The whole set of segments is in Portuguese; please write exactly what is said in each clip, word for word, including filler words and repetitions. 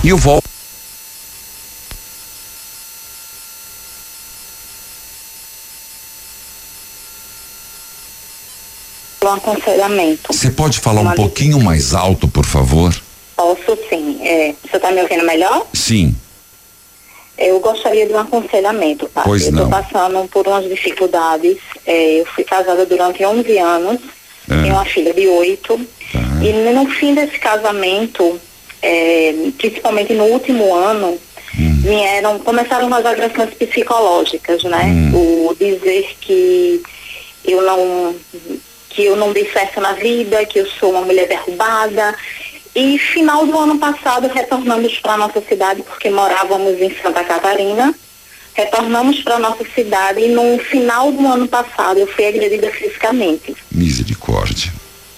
E eu volto. Um aconselhamento. Você pode falar Uma um pouquinho mais alto, por favor? Posso sim. É, você está me ouvindo melhor? Sim. Eu gostaria de um aconselhamento, tá? Pois eu não. estou passando por umas dificuldades. É, eu fui casada durante onze anos, É. tenho uma filha de oito. Tá. E no fim desse casamento, é, principalmente no último ano, Hum. vieram, começaram umas agressões psicológicas, né? Hum. O dizer que eu não, que eu não dei certo na vida, que eu sou uma mulher derrubada. E final do ano passado retornamos para nossa cidade, porque morávamos em Santa Catarina. Retornamos para nossa cidade e no final do ano passado eu fui agredida fisicamente. Misericórdia.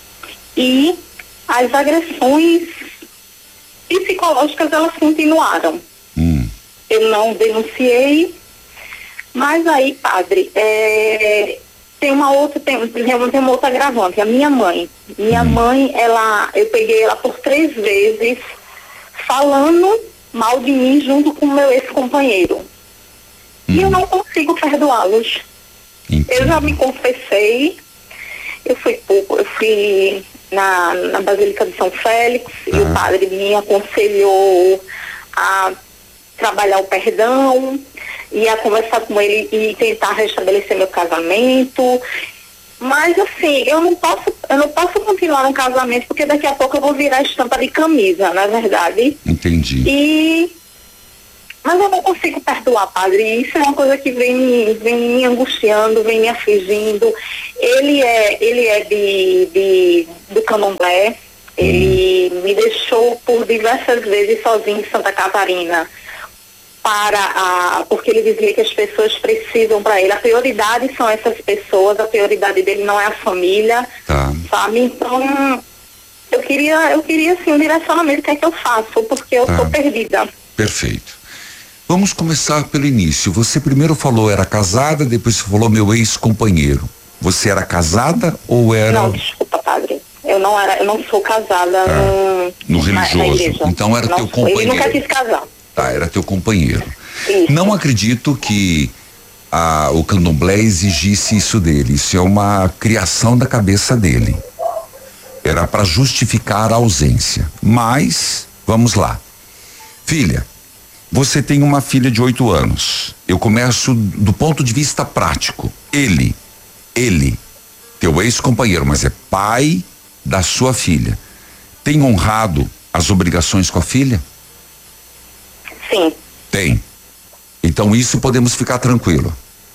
E as agressões psicológicas, elas continuaram. Hum. Eu não denunciei, mas aí, padre, é, tem uma outra, tem, tem uma outra agravante, a minha mãe. Minha Hum. mãe, ela, eu peguei ela por três vezes falando mal de mim junto com o meu ex-companheiro. E eu não consigo perdoá-los. Eu já me confessei, eu fui pouco, eu fui na, na Basílica de São Félix e o padre me aconselhou a trabalhar o perdão e a conversar com ele e tentar restabelecer meu casamento. Mas assim, eu não posso, eu não posso continuar no casamento porque daqui a pouco eu vou virar estampa de camisa, não é verdade? Entendi. E mas eu não consigo perdoar, padre. Isso é uma coisa que vem, vem me angustiando, vem me afligindo. Ele é, ele é de, de, do candomblé. Ele hum. me deixou por diversas vezes sozinho em Santa Catarina. Para a, porque ele dizia que as pessoas precisam para ele. A prioridade são essas pessoas, a prioridade dele não é a família. Tá. Sabe? Então, eu queria, eu queria assim, um direcionamento, o que é que eu faço? Porque eu Tá. tô perdida. Perfeito. Vamos começar pelo início. Você primeiro falou era casada, depois você falou meu ex-companheiro. Você era casada ou era... Não, desculpa, padre. Eu não era, eu não sou casada Ah, no, no na, religioso. na igreja. Então era não teu sou. companheiro. Ele nunca quis casar. Tá, era teu companheiro. Isso. Não acredito que a, o candomblé exigisse isso dele. Isso é uma criação da cabeça dele. Era para justificar a ausência. Mas, vamos lá. Filha, você tem uma filha de oito anos. Eu começo do ponto de vista prático. Ele, ele, teu ex-companheiro, mas é pai da sua filha, tem honrado as obrigações com a filha? Sim. Tem. Então isso podemos ficar tranquilo.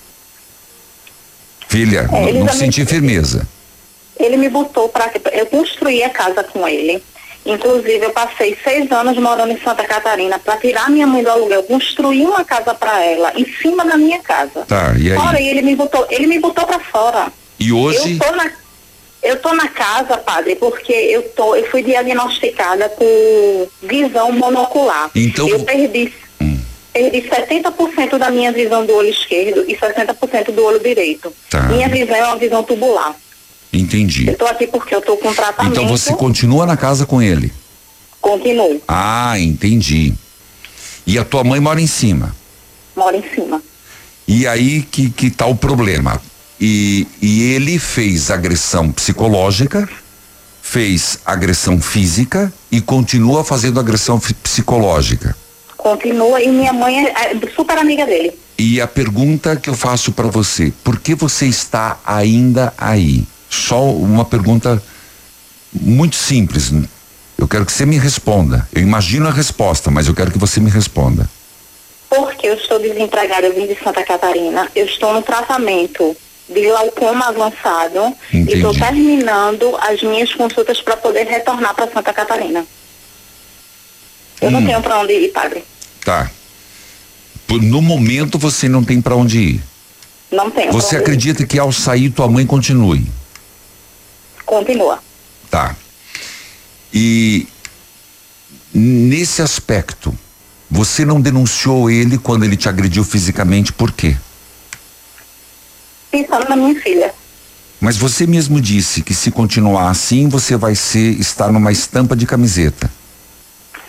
Filha, É, não, não me- senti firmeza. Ele me botou para... Eu construí a casa com ele. Inclusive, eu passei seis anos morando em Santa Catarina para tirar minha mãe do aluguel, construir uma casa para ela, em cima da minha casa. Tá, e aí? Ora, ele me botou, ele me botou para fora. E hoje? Eu tô na, eu tô na casa, padre, porque eu tô, eu fui diagnosticada com visão monocular. Então- eu perdi, Hum. perdi setenta por cento da minha visão do olho esquerdo e sessenta por cento do olho direito. Tá. Minha visão é uma visão tubular. Entendi. Eu tô aqui porque eu tô com tratamento. Então você continua na casa com ele? Continuo. Ah, entendi. E a tua mãe mora em cima? Moro em cima. E aí que, que tá o problema. E, e ele fez agressão psicológica, fez agressão física e continua fazendo agressão fi- psicológica. Continua, e minha mãe é, é super amiga dele. E a pergunta que eu faço para você, por que você está ainda aí? Só uma pergunta muito simples. Eu quero que você me responda. Eu imagino a resposta, mas eu quero que você me responda. Porque eu estou desempregada, eu vim de Santa Catarina, eu estou no tratamento de glaucoma avançado. Entendi. E estou terminando as minhas consultas para poder retornar para Santa Catarina. Eu Hum. não tenho para onde ir, padre. Tá. Por- No momento você não tem para onde ir. Não tenho. Você pra onde acredita que ao sair tua mãe continue? ir. Continua. Tá. E nesse aspecto, você não denunciou ele quando ele te agrediu fisicamente, por quê? Pensando na minha filha. Mas você mesmo disse que se continuar assim, você vai ser, estar numa estampa de camiseta.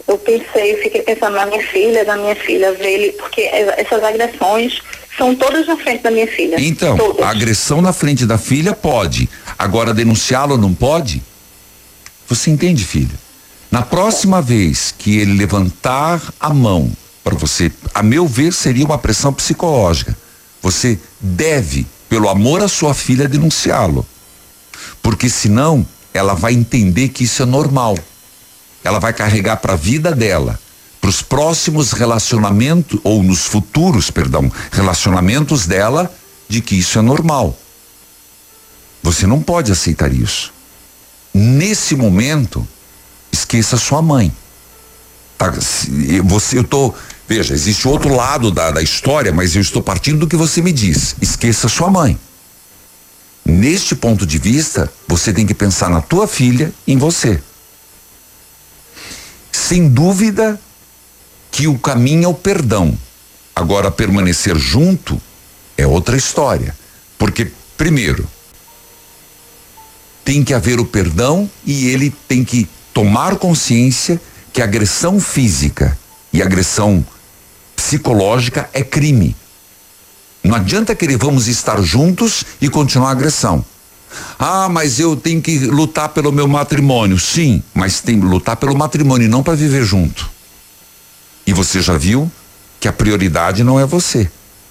eu pensei, fiquei pensando na minha filha, na minha filha, ver ele, porque essas agressões são todas na frente da minha filha. Então, todas. A agressão na frente da filha pode, agora denunciá-lo não pode? Você entende, filha? Na próxima vez que ele levantar a mão para você, a meu ver, seria uma pressão psicológica. Você deve, pelo amor à sua filha, denunciá-lo. Porque senão ela vai entender que isso é normal. Ela vai carregar para a vida dela, para os próximos relacionamentos, ou nos futuros, perdão, relacionamentos dela, de que isso é normal. Você não pode aceitar isso. Nesse momento, esqueça sua mãe. Tá? Você, eu tô, veja, existe outro lado da, da história, mas eu estou partindo do que você me diz. Esqueça sua mãe. Neste ponto de vista, você tem que pensar na tua filha e em você. Sem dúvida que o caminho é o perdão. Agora, permanecer junto é outra história. Porque, primeiro, tem que haver o perdão e ele tem que tomar consciência que a agressão física e a agressão psicológica é crime. Não adianta querer vamos estar juntos e continuar a agressão. Ah, mas eu tenho que lutar pelo meu matrimônio. Sim, mas tem que lutar pelo matrimônio e não para viver junto. E você já viu que a prioridade não é você.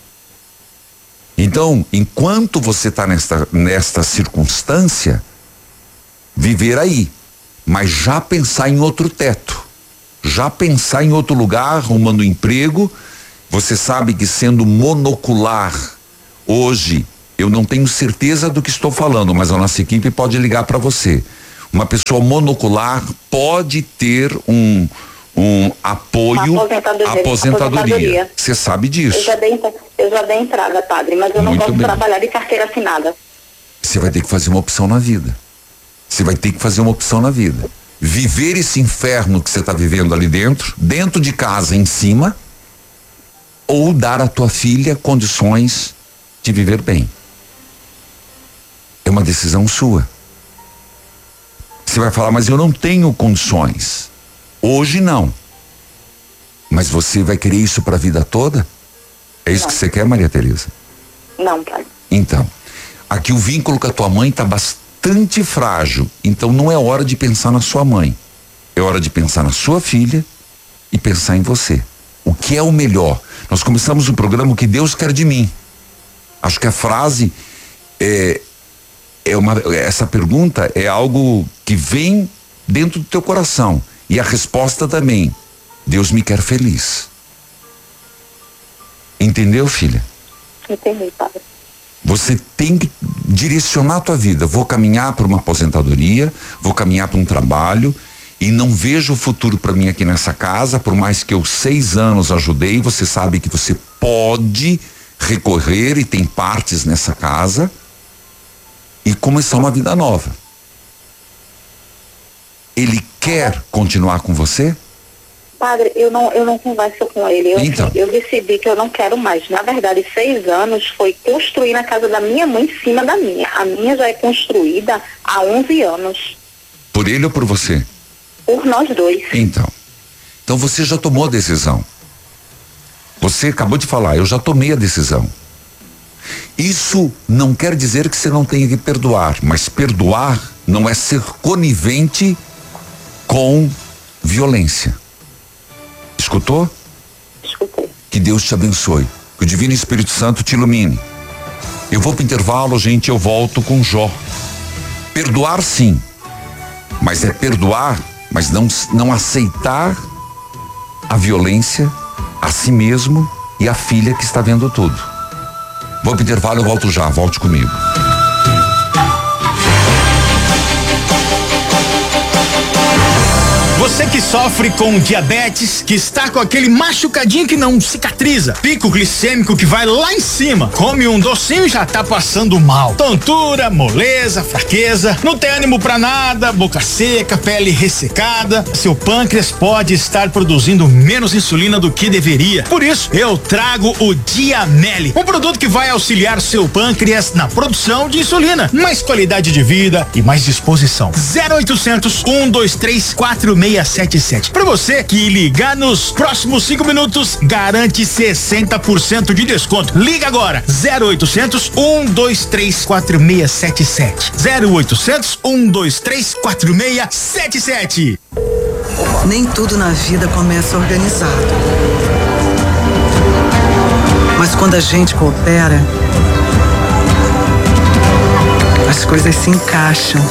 Então, enquanto você está nesta, nesta circunstância, viver aí, mas já pensar em outro teto, já pensar em outro lugar, arrumando emprego. Você sabe que sendo monocular, hoje, eu não tenho certeza do que estou falando, mas a nossa equipe pode ligar para você. Uma pessoa monocular pode ter um, um apoio, aposentadoria. aposentadoria. Você sabe disso. Eu já, dei, eu já dei entrada, padre, mas eu não Muito posso bem. trabalhar de carteira assinada. Você vai ter que fazer uma opção na vida. Você vai ter que fazer uma opção na vida. Viver esse inferno que você está vivendo ali dentro, dentro de casa, em cima, ou dar à tua filha condições de viver bem. É uma decisão sua. Você vai falar, mas eu não tenho condições. Hoje não. Mas você vai querer isso para a vida toda? É isso Não. que você quer, Maria Tereza? Não, pai. Então, aqui o vínculo com a tua mãe está bastante frágil. Então não é hora de pensar na sua mãe. É hora de pensar na sua filha e pensar em você. O que é o melhor? Nós começamos o programa O que Deus quer de mim. Acho que a frase é, é uma, essa pergunta é algo que vem dentro do teu coração. E a resposta também. Deus me quer feliz. Entendeu, filha? Entendi, padre. Você tem que direcionar a tua vida. Vou caminhar para uma aposentadoria, vou caminhar para um trabalho e não vejo o futuro para mim aqui nessa casa, por mais que eu seis anos ajudei. Você sabe que você pode recorrer e tem partes nessa casa e começar uma vida nova. Ele quer continuar com você? Padre, eu não, eu não converso com ele. Eu, Então. eu decidi que eu não quero mais. Na verdade, seis anos foi construir na casa da minha mãe em cima da minha. A minha já é construída há onze anos. Por ele ou por você? Por nós dois. Então. Então você já tomou a decisão. Você acabou de falar, eu já tomei a decisão. Isso não quer dizer que você não tenha que perdoar, mas perdoar não é ser conivente com violência. Escutou? Escutei. Que Deus te abençoe. Que o Divino Espírito Santo te ilumine. Eu vou pro intervalo, gente, eu volto com Jó. Perdoar sim, mas é perdoar, mas não, não aceitar a violência a si mesmo e a filha que está vendo tudo. Vou pro intervalo, eu volto já, volte comigo. Você que sofre com diabetes, que está com aquele machucadinho que não cicatriza, pico glicêmico que vai lá em cima, come um docinho e já tá passando mal. Tontura, moleza, fraqueza, não tem ânimo pra nada, boca seca, pele ressecada. Seu pâncreas pode estar produzindo menos insulina do que deveria. Por isso, eu trago o Diameli, um produto que vai auxiliar seu pâncreas na produção de insulina, mais qualidade de vida e mais disposição. zero oitocentos, um dois três, quatro seis meia sete sete. Pra você que ligar nos próximos cinco minutos, garante sessenta por cento de desconto. Liga agora, zero oitocentos, um dois três, quatro seis sete sete. zero oitocentos, um dois três, quatro seis sete sete. Nem tudo na vida começa organizado. Mas quando a gente coopera, as coisas se encaixam.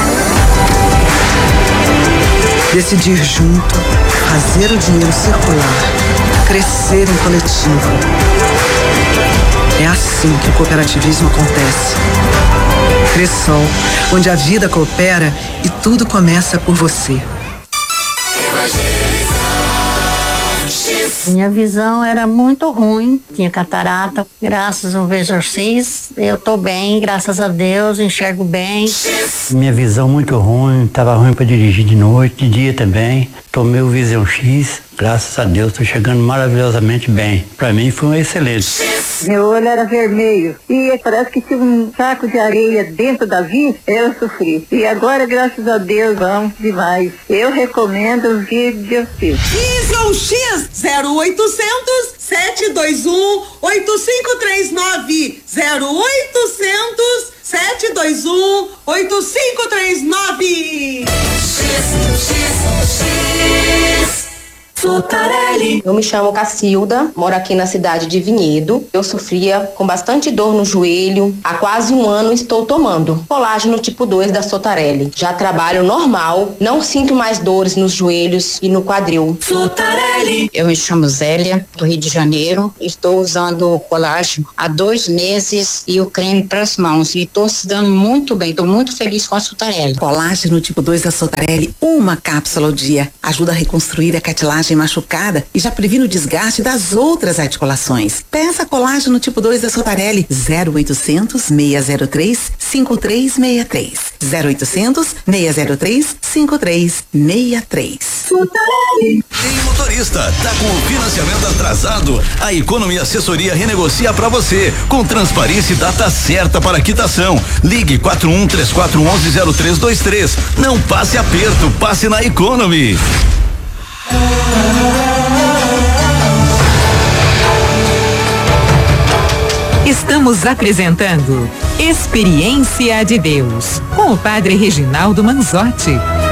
Decidir junto, fazer o dinheiro circular, crescer em coletivo. É assim que o cooperativismo acontece. Cressol, onde a vida coopera e tudo começa por você. Minha visão era muito ruim, tinha catarata. Graças ao Exorcis, eu tô bem, graças a Deus, enxergo bem. Minha visão muito ruim, tava ruim para dirigir de noite, de dia também. Tomei o Visão X, graças a Deus, tô chegando maravilhosamente bem. Para mim foi um excelente. Meu olho era vermelho e parece que tinha um saco de areia dentro da vista, eu sofri. E agora, graças a Deus, vamos demais. Eu recomendo o vídeo X. Visão X, zero oitocentos, sete dois um, oito cinco três nove. zero oitocentos, sete dois um, oito cinco três nove. X, X, X. Sotarelli. Eu me chamo Cacilda, moro aqui na cidade de Vinhedo. Eu sofria com bastante dor no joelho. Há quase um ano estou tomando colágeno tipo dois da Sotarelli. Já trabalho normal, não sinto mais dores nos joelhos e no quadril. Sotarelli. Eu me chamo Zélia, do Rio de Janeiro. Estou usando o colágeno há dois meses e o creme para as mãos. E estou se dando muito bem, estou muito feliz com a Sotarelli. Colágeno tipo dois da Sotarelli, uma cápsula ao dia. Ajuda a reconstruir a cartilagem machucada e já previne o desgaste das outras articulações. Peça colágeno tipo dois da Sotarelli, zero oitocentos, seis zero três, cinco três seis três. zero oitocentos, seis zero três, cinco três seis três. Sotarelli. Tem motorista, tá com o financiamento atrasado? A Economia Assessoria renegocia pra você, com transparência e data certa para quitação. Ligue quatro um três quatro um um zero três dois três. Não passe aperto, passe na Economy. Estamos apresentando Experiência de Deus com o Padre Reginaldo Manzotti.